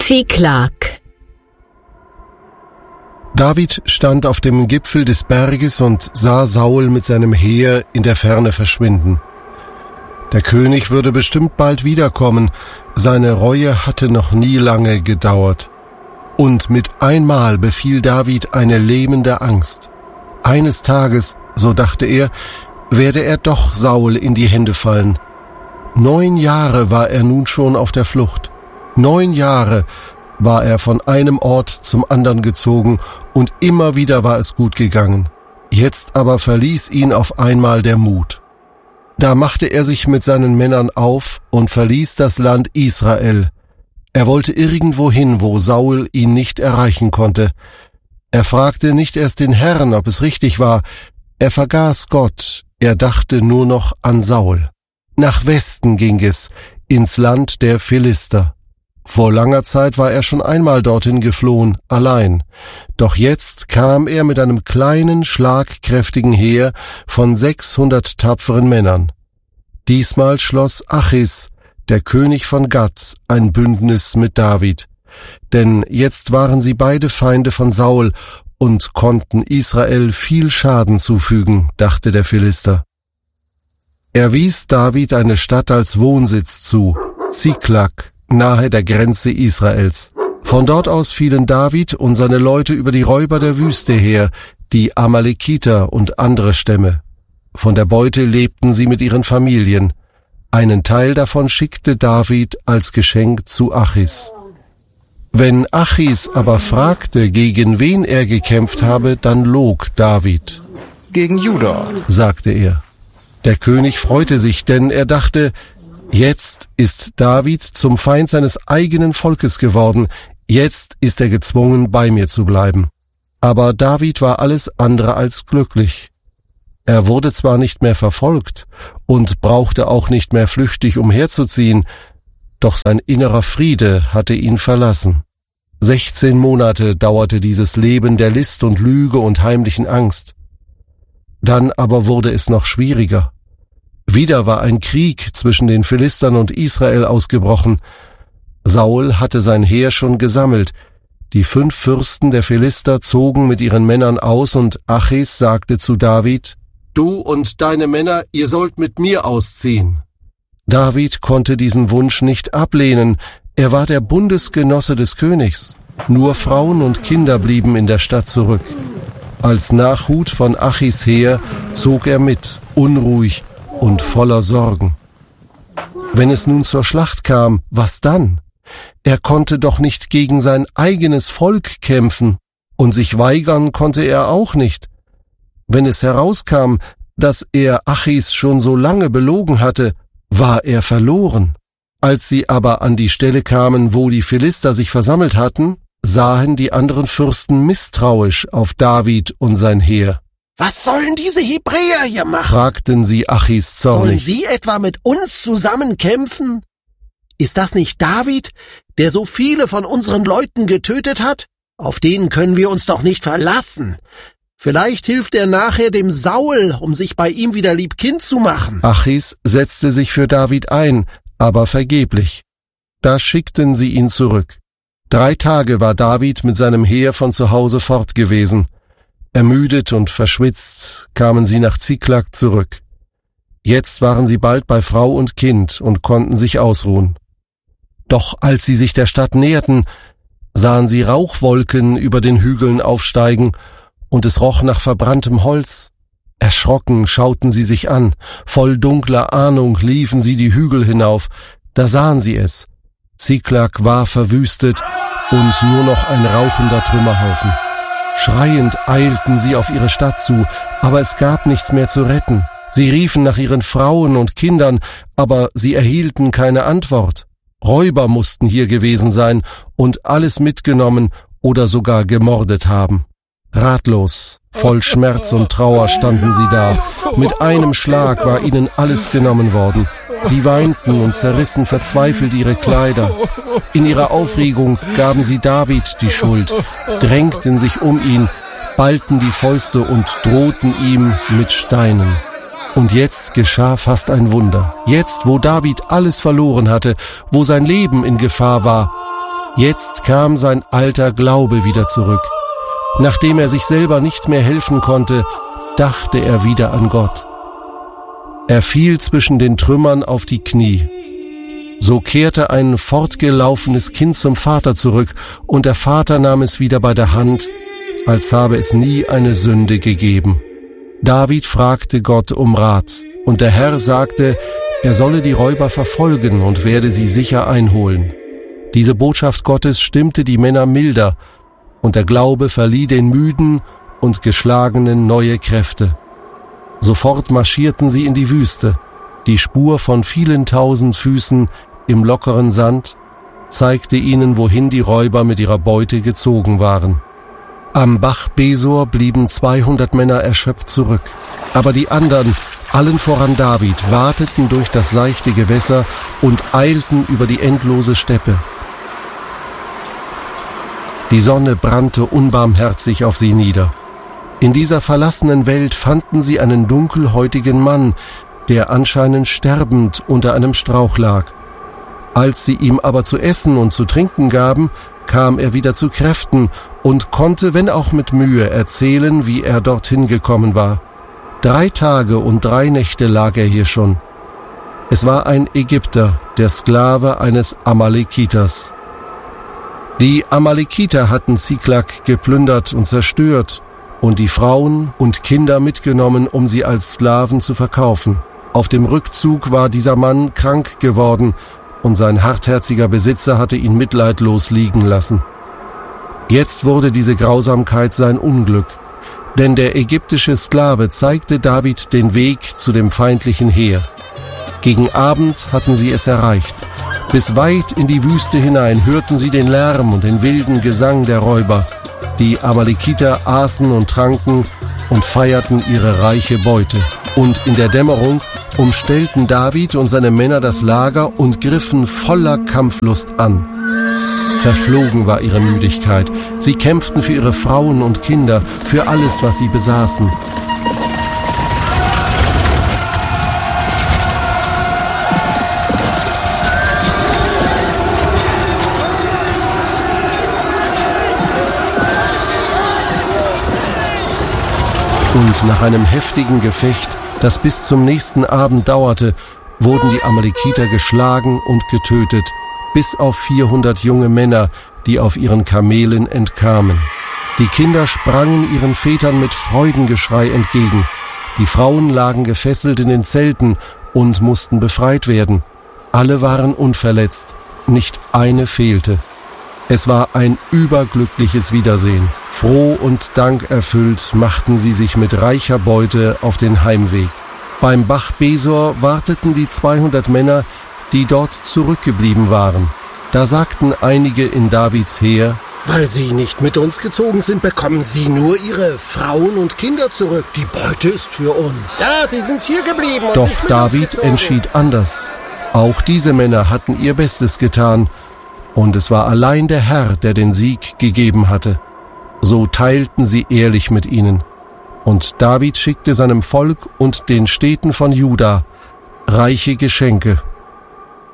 Ziklag. David stand auf dem Gipfel des Berges und sah Saul mit seinem Heer in der Ferne verschwinden. Der König würde bestimmt bald wiederkommen, seine Reue hatte noch nie lange gedauert. Und mit einmal befiel David eine lähmende Angst. Eines Tages, so dachte er, werde er doch Saul in die Hände fallen. 9 Jahre war er nun schon auf der Flucht. 9 Jahre war er von einem Ort zum anderen gezogen und immer wieder war es gut gegangen. Jetzt aber verließ ihn auf einmal der Mut. Da machte er sich mit seinen Männern auf und verließ das Land Israel. Er wollte irgendwo hin, wo Saul ihn nicht erreichen konnte. Er fragte nicht erst den Herrn, ob es richtig war. Er vergaß Gott, er dachte nur noch an Saul. Nach Westen ging es, ins Land der Philister. Vor langer Zeit war er schon einmal dorthin geflohen, allein. Doch jetzt kam er mit einem kleinen, schlagkräftigen Heer von 600 tapferen Männern. Diesmal schloss Achis, der König von Gad, ein Bündnis mit David. Denn jetzt waren sie beide Feinde von Saul und konnten Israel viel Schaden zufügen, dachte der Philister. Er wies David eine Stadt als Wohnsitz zu, Ziklag, nahe der Grenze Israels. Von dort aus fielen David und seine Leute über die Räuber der Wüste her, die Amalekiter und andere Stämme. Von der Beute lebten sie mit ihren Familien. Einen Teil davon schickte David als Geschenk zu Achis. Wenn Achis aber fragte, gegen wen er gekämpft habe, dann log David. Gegen Juda, sagte er. Der König freute sich, denn er dachte, jetzt ist David zum Feind seines eigenen Volkes geworden, jetzt ist er gezwungen, bei mir zu bleiben. Aber David war alles andere als glücklich. Er wurde zwar nicht mehr verfolgt und brauchte auch nicht mehr flüchtig umherzuziehen, doch sein innerer Friede hatte ihn verlassen. 16 Monate dauerte dieses Leben der List und Lüge und heimlichen Angst. Dann aber wurde es noch schwieriger. Wieder war ein Krieg zwischen den Philistern und Israel ausgebrochen. Saul hatte sein Heer schon gesammelt. Die 5 Fürsten der Philister zogen mit ihren Männern aus und Achis sagte zu David, »Du und deine Männer, ihr sollt mit mir ausziehen.« David konnte diesen Wunsch nicht ablehnen. Er war der Bundesgenosse des Königs. Nur Frauen und Kinder blieben in der Stadt zurück. Als Nachhut von Achis Heer zog er mit, unruhig und voller Sorgen. Wenn es nun zur Schlacht kam, was dann? Er konnte doch nicht gegen sein eigenes Volk kämpfen, und sich weigern konnte er auch nicht. Wenn es herauskam, dass er Achis schon so lange belogen hatte, war er verloren. Als sie aber an die Stelle kamen, wo die Philister sich versammelt hatten, sahen die anderen Fürsten misstrauisch auf David und sein Heer. »Was sollen diese Hebräer hier machen?« fragten sie Achis zornig. »Sollen sie etwa mit uns zusammen kämpfen? Ist das nicht David, der so viele von unseren Leuten getötet hat? Auf den können wir uns doch nicht verlassen. Vielleicht hilft er nachher dem Saul, um sich bei ihm wieder liebkind zu machen.« Achis setzte sich für David ein, aber vergeblich. Da schickten sie ihn zurück. 3 Tage war David mit seinem Heer von zu Hause fort gewesen. Ermüdet und verschwitzt kamen sie nach Ziklag zurück. Jetzt waren sie bald bei Frau und Kind und konnten sich ausruhen. Doch als sie sich der Stadt näherten, sahen sie Rauchwolken über den Hügeln aufsteigen und es roch nach verbranntem Holz. Erschrocken schauten sie sich an, voll dunkler Ahnung liefen sie die Hügel hinauf. Da sahen sie es. Ziklag war verwüstet und nur noch ein rauchender Trümmerhaufen. Schreiend eilten sie auf ihre Stadt zu, aber es gab nichts mehr zu retten. Sie riefen nach ihren Frauen und Kindern, aber sie erhielten keine Antwort. Räuber mussten hier gewesen sein und alles mitgenommen oder sogar gemordet haben. Ratlos, voll Schmerz und Trauer standen sie da. Mit einem Schlag war ihnen alles genommen worden. Sie weinten und zerrissen verzweifelt ihre Kleider. In ihrer Aufregung gaben sie David die Schuld, drängten sich um ihn, ballten die Fäuste und drohten ihm mit Steinen. Und jetzt geschah fast ein Wunder. Jetzt, wo David alles verloren hatte, wo sein Leben in Gefahr war, Jetzt kam sein alter Glaube wieder zurück. Nachdem er sich selber nicht mehr helfen konnte, dachte er wieder an Gott. Er fiel zwischen den Trümmern auf die Knie. So kehrte ein fortgelaufenes Kind zum Vater zurück, und der Vater nahm es wieder bei der Hand, als habe es nie eine Sünde gegeben. David fragte Gott um Rat, und der Herr sagte, er solle die Räuber verfolgen und werde sie sicher einholen. Diese Botschaft Gottes stimmte die Männer milder, und der Glaube verlieh den Müden und Geschlagenen neue Kräfte. Sofort marschierten sie in die Wüste. Die Spur von vielen tausend Füßen im lockeren Sand zeigte ihnen, wohin die Räuber mit ihrer Beute gezogen waren. Am Bach Besor blieben 200 Männer erschöpft zurück. Aber die anderen, allen voran David, wateten durch das seichte Gewässer und eilten über die endlose Steppe. Die Sonne brannte unbarmherzig auf sie nieder. In dieser verlassenen Welt fanden sie einen dunkelhäutigen Mann, der anscheinend sterbend unter einem Strauch lag. Als sie ihm aber zu essen und zu trinken gaben, kam er wieder zu Kräften und konnte, wenn auch mit Mühe, erzählen, wie er dorthin gekommen war. 3 Tage und 3 Nächte lag er hier schon. Es war ein Ägypter, der Sklave eines Amalekiters. Die Amalekiter hatten Ziklag geplündert und zerstört und die Frauen und Kinder mitgenommen, um sie als Sklaven zu verkaufen. Auf dem Rückzug war dieser Mann krank geworden und sein hartherziger Besitzer hatte ihn mitleidlos liegen lassen. Jetzt wurde diese Grausamkeit sein Unglück, denn der ägyptische Sklave zeigte David den Weg zu dem feindlichen Heer. Gegen Abend hatten sie es erreicht. Bis weit in die Wüste hinein hörten sie den Lärm und den wilden Gesang der Räuber. Die Amalekiter aßen und tranken und feierten ihre reiche Beute. Und in der Dämmerung umstellten David und seine Männer das Lager und griffen voller Kampflust an. Verflogen war ihre Müdigkeit. Sie kämpften für ihre Frauen und Kinder, für alles, was sie besaßen. Und nach einem heftigen Gefecht, das bis zum nächsten Abend dauerte, wurden die Amalekiter geschlagen und getötet, bis auf 400 junge Männer, die auf ihren Kamelen entkamen. Die Kinder sprangen ihren Vätern mit Freudengeschrei entgegen. Die Frauen lagen gefesselt in den Zelten und mussten befreit werden. Alle waren unverletzt, nicht eine fehlte. Es war ein überglückliches Wiedersehen. Froh und dankerfüllt machten sie sich mit reicher Beute auf den Heimweg. Beim Bach Besor warteten die 200 Männer, die dort zurückgeblieben waren. Da sagten einige in Davids Heer: Weil Sie nicht mit uns gezogen sind, bekommen Sie nur Ihre Frauen und Kinder zurück. Die Beute ist für uns. Ja, Sie sind hier geblieben. Doch David entschied anders. Auch diese Männer hatten ihr Bestes getan. Und es war allein der Herr, der den Sieg gegeben hatte. So teilten sie ehrlich mit ihnen. Und David schickte seinem Volk und den Städten von Juda reiche Geschenke.